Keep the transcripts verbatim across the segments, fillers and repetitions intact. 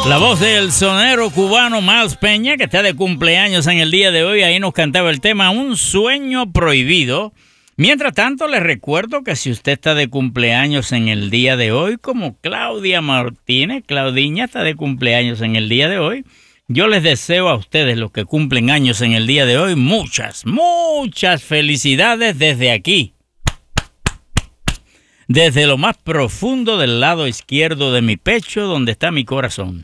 La voz del sonero cubano Miles Peña, que está de cumpleaños en el día de hoy, ahí nos cantaba el tema Un sueño prohibido. Mientras tanto, les recuerdo que si usted está de cumpleaños en el día de hoy, como Claudia Martínez, Claudiña está de cumpleaños en el día de hoy, yo les deseo a ustedes, los que cumplen años en el día de hoy, muchas, muchas felicidades desde aquí. Desde lo más profundo del lado izquierdo de mi pecho, donde está mi corazón.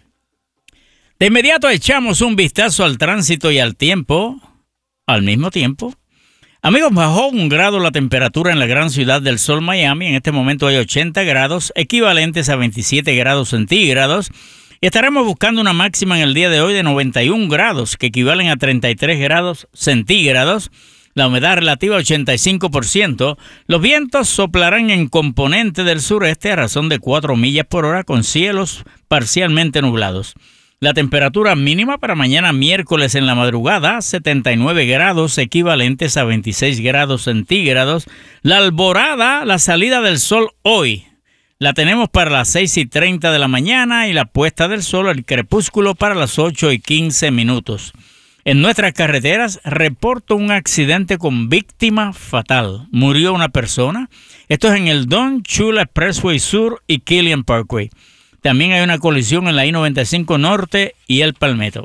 De inmediato echamos un vistazo al tránsito y al tiempo, al mismo tiempo. Amigos, bajó un grado la temperatura en la gran ciudad del sol, Miami. En este momento hay ochenta grados, equivalentes a veintisiete grados centígrados. Y estaremos buscando una máxima en el día de hoy de noventa y un grados, que equivalen a treinta y tres grados centígrados. La humedad relativa ochenta y cinco por ciento. Los vientos soplarán en componente del sureste a razón de cuatro millas por hora con cielos parcialmente nublados. La temperatura mínima para mañana miércoles en la madrugada, setenta y nueve grados, equivalentes a veintiséis grados centígrados. La alborada, la salida del sol hoy, la tenemos para las seis y treinta de la mañana y la puesta del sol, el crepúsculo, para las ocho y quince minutos. En nuestras carreteras, reporto un accidente con víctima fatal. Murió una persona. Esto es en el Don Chula Expressway Sur y Killian Parkway. También hay una colisión en la I noventa y cinco Norte y el Palmetto.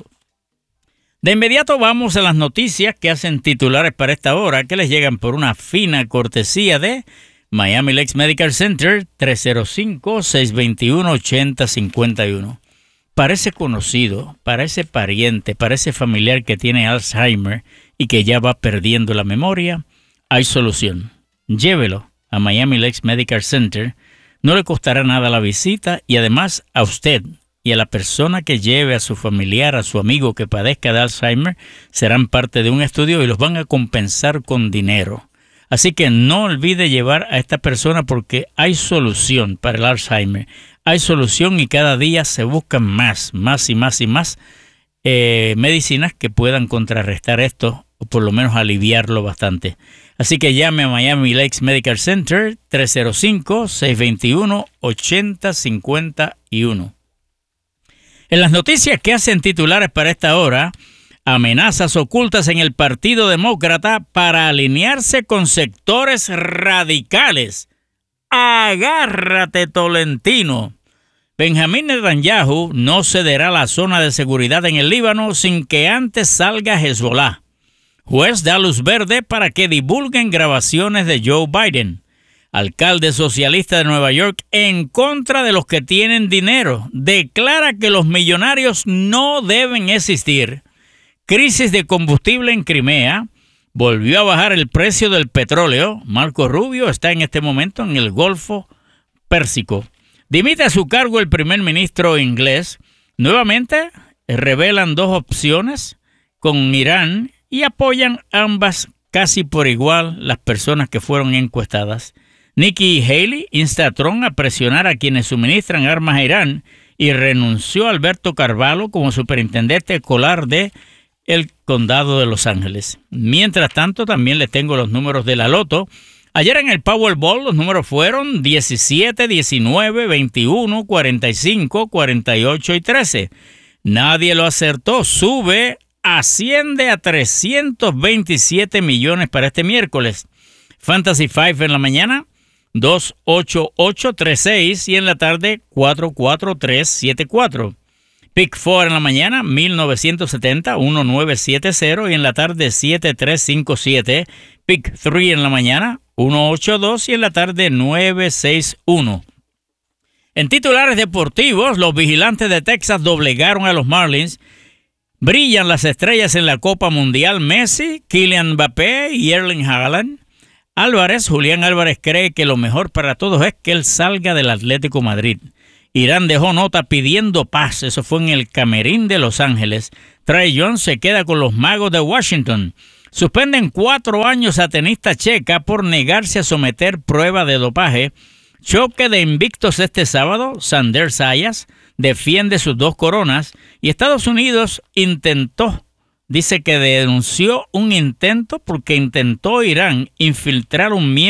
De inmediato vamos a las noticias que hacen titulares para esta hora, que les llegan por una fina cortesía de Miami Lakes Medical Center, tres cero cinco, seis dos uno, ocho cero cinco uno. Parece conocido, parece pariente, parece familiar que tiene Alzheimer y que ya va perdiendo la memoria. Hay solución. Llévelo a Miami Lakes Medical Center. No le costará nada la visita y además a usted y a la persona que lleve a su familiar, a su amigo que padezca de Alzheimer, serán parte de un estudio y los van a compensar con dinero. Así que no olvide llevar a esta persona porque hay solución para el Alzheimer. Hay solución y cada día se buscan más, más y más y más eh, medicinas que puedan contrarrestar esto o por lo menos aliviarlo bastante. Así que llame a Miami Lakes Medical Center tres cero cinco, seis dos uno, ocho cero cinco uno. En las noticias que hacen titulares para esta hora, amenazas ocultas en el Partido Demócrata para alinearse con sectores radicales. Agárrate, Tolentino. Benjamín Netanyahu no cederá la zona de seguridad en el Líbano sin que antes salga Hezbollah. Juez da luz verde para que divulguen grabaciones de Joe Biden. Alcalde socialista de Nueva York en contra de los que tienen dinero. Declara que los millonarios no deben existir. Crisis de combustible en Crimea. Volvió a bajar el precio del petróleo. Marco Rubio está en este momento en el Golfo Pérsico. Dimite a su cargo el primer ministro inglés. Nuevamente revelan dos opciones con Irán y apoyan ambas casi por igual las personas que fueron encuestadas. Nikki Haley insta a Trump a presionar a quienes suministran armas a Irán y renunció a Alberto Carvalho como superintendente escolar de el condado de Los Ángeles. Mientras tanto, también les tengo los números de la Loto. Ayer en el Powerball los números fueron diecisiete, diecinueve, veintiuno, cuarenta y cinco, cuarenta y ocho y trece. Nadie lo acertó. Sube, asciende a trescientos veintisiete millones para este miércoles. Fantasy cinco en la mañana, dos ocho ocho tres seis y en la tarde cuatro cuatro tres siete cuatro. Pick cuatro en la mañana, mil novecientos setenta, diecinueve setenta y en la tarde siete tres cinco siete. Pick tres en la mañana, ciento ochenta y dos y en la tarde nueve sesenta y uno. En titulares deportivos, los Vigilantes de Texas doblegaron a los Marlins. Brillan las estrellas en la Copa Mundial Messi, Kylian Mbappé y Erling Haaland. Álvarez, Julián Álvarez cree que lo mejor para todos es que él salga del Atlético Madrid. Irán dejó nota pidiendo paz, eso fue en el camerín de Los Ángeles. Trae Jones se queda con los Magos de Washington. Suspenden cuatro años a tenista checa por negarse a someter prueba de dopaje. Choque de invictos este sábado. Sander Sayas defiende sus dos coronas y Estados Unidos intentó, dice que denunció un intento porque intentó Irán infiltrar un miembro